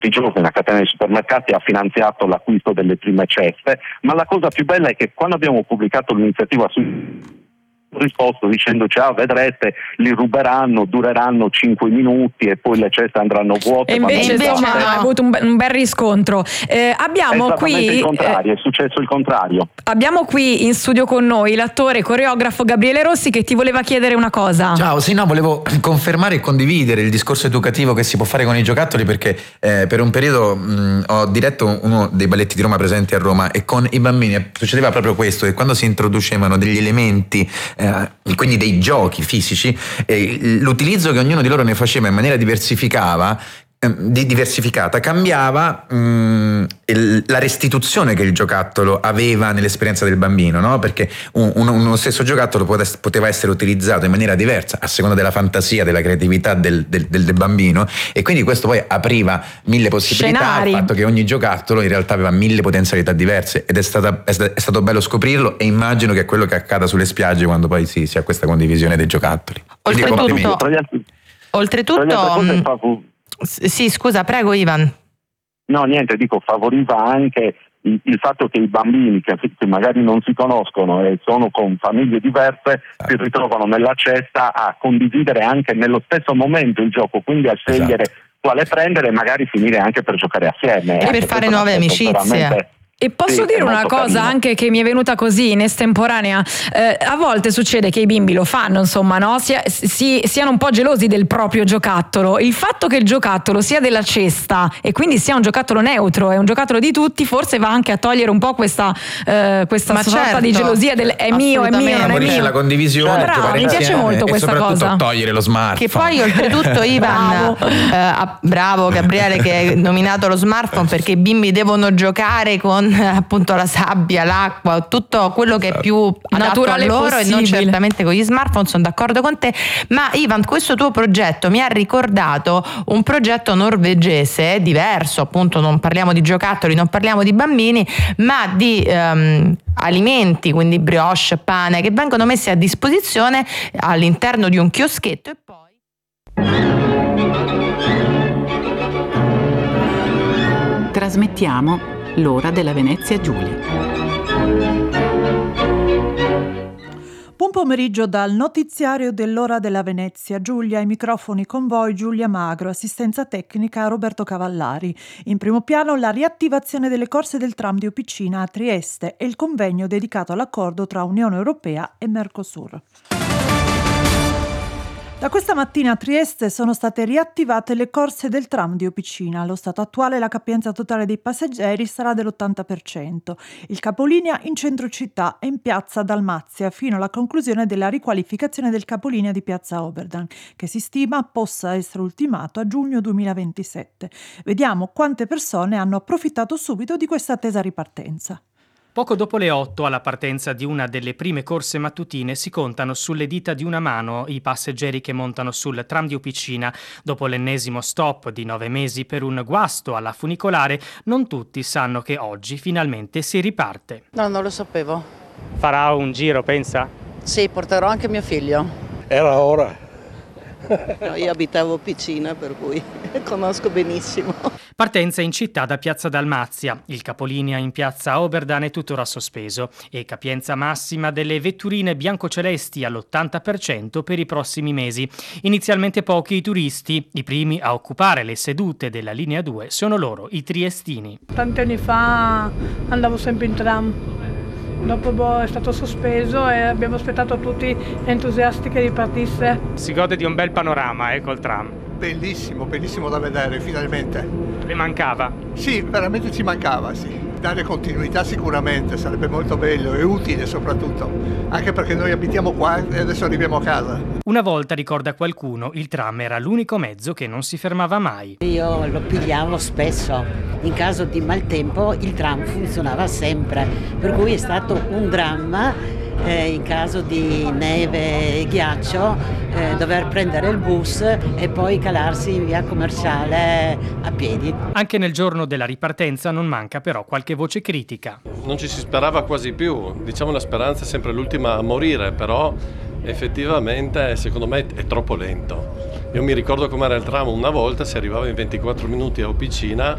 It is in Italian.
giorni una catena di supermercati ha finanziato l'acquisto delle prime ceste, ma la cosa più bella è che quando abbiamo pubblicato l'iniziativa su risposto dicendoci vedrete, li ruberanno, dureranno 5 minuti e poi le ceste andranno vuote. E invece ha avuto un bel riscontro. Abbiamo qui il contrario, è successo il contrario. Abbiamo qui in studio con noi l'attore e coreografo Gabriele Rossi, che ti voleva chiedere una cosa. Ciao, sì, no, volevo confermare e condividere il discorso educativo che si può fare con i giocattoli, perché per un periodo ho diretto uno dei balletti di Roma presenti a Roma, e con i bambini succedeva proprio questo, che quando si introducevano degli elementi, quindi dei giochi fisici, l'utilizzo che ognuno di loro ne faceva in maniera diversificata cambiava la restituzione che il giocattolo aveva nell'esperienza del bambino, no? Perché uno stesso giocattolo poteva essere utilizzato in maniera diversa a seconda della fantasia, della creatività del bambino, e quindi questo poi apriva mille possibilità. Scenari. Il fatto che ogni giocattolo in realtà aveva mille potenzialità diverse, ed è stato bello scoprirlo, e immagino che è quello che accada sulle spiagge quando poi si ha questa condivisione dei giocattoli. Oltretutto, sì, scusa, prego Ivan. No, niente, favoriva anche il fatto che i bambini che magari non si conoscono e sono con famiglie diverse si ritrovano nella cesta a condividere anche nello stesso momento il gioco, quindi a scegliere quale prendere e magari finire anche per giocare assieme. E per fare nuove amicizie. E posso dire una cosa carino, anche che mi è venuta così in estemporanea, a volte succede che i bimbi lo fanno, insomma, no? Siano un po' gelosi del proprio giocattolo. Il fatto che il giocattolo sia della cesta e quindi sia un giocattolo neutro, è un giocattolo di tutti, forse va anche a togliere un po' questa sorta di gelosia del è mio, non è mio. Favorisce la condivisione, bravo, mi piace molto questa cosa. E soprattutto togliere lo smartphone. Che poi oltretutto Ivan, bravo Gabriele che hai nominato lo smartphone, perché i bimbi devono giocare con appunto la sabbia, l'acqua, tutto quello che è più naturale a loro possibile, e non certamente con gli smartphone. Sono d'accordo con te, ma Ivan, questo tuo progetto mi ha ricordato un progetto norvegese diverso, appunto non parliamo di giocattoli, non parliamo di bambini, ma di alimenti, quindi brioche, pane, che vengono messi a disposizione all'interno di un chioschetto e poi trasmettiamo l'ora della Venezia Giulia. Buon pomeriggio dal notiziario dell'ora della Venezia Giulia. Ai microfoni con voi Giulia Magro, assistenza tecnica Roberto Cavallari. In primo piano la riattivazione delle corse del tram di Opicina a Trieste e il convegno dedicato all'accordo tra Unione Europea e Mercosur. Da questa mattina a Trieste sono state riattivate le corse del tram di Opicina. Allo stato attuale la capienza totale dei passeggeri sarà dell'80%. Il capolinea in centro città e in piazza Dalmazia fino alla conclusione della riqualificazione del capolinea di piazza Oberdan, che si stima possa essere ultimato a giugno 2027. Vediamo quante persone hanno approfittato subito di questa attesa ripartenza. Poco dopo le 8, alla partenza di una delle prime corse mattutine, si contano sulle dita di una mano i passeggeri che montano sul tram di Opicina. Dopo l'ennesimo stop di 9 mesi per un guasto alla funicolare, non tutti sanno che oggi finalmente si riparte. No, non lo sapevo. Farà un giro, pensa? Sì, porterò anche mio figlio. Era ora. No, io abitavo a Opicina, per cui conosco benissimo. Partenza in città da piazza Dalmazia. Il capolinea in piazza Oberdan è tuttora sospeso e capienza massima delle vetturine biancocelesti all'80% per i prossimi mesi. Inizialmente pochi i turisti, i primi a occupare le sedute della linea 2 sono loro, i triestini. Tanti anni fa andavo sempre in tram. Dopo è stato sospeso e abbiamo aspettato tutti entusiasti che ripartisse. Si gode di un bel panorama, col tram. Bellissimo, bellissimo da vedere, finalmente. Le mancava? Sì, veramente ci mancava, sì. Dare continuità sicuramente, sarebbe molto bello e utile soprattutto, anche perché noi abitiamo qua e adesso arriviamo a casa. Una volta, ricorda qualcuno, il tram era l'unico mezzo che non si fermava mai. Io lo pigliavo spesso, in caso di maltempo il tram funzionava sempre, per cui è stato un dramma in caso di neve e ghiaccio dover prendere il bus e poi calarsi in via Commerciale a piedi. Anche nel giorno della ripartenza non manca però qualche voce critica. Non ci si sperava quasi più, diciamo la speranza è sempre l'ultima a morire, però effettivamente secondo me è troppo lento. Io mi ricordo com'era il tram una volta, si arrivava in 24 minuti a Opicina